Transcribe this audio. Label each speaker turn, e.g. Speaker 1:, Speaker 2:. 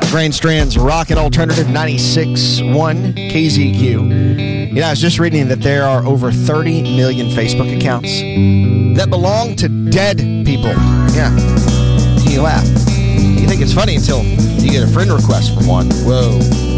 Speaker 1: Grand Strand's Rocket Alternative 96.1 KZQ. I was just reading that there are over 30 million Facebook accounts that belong to dead people. Yeah. You laugh. You think it's funny until you get a friend request from one. Whoa.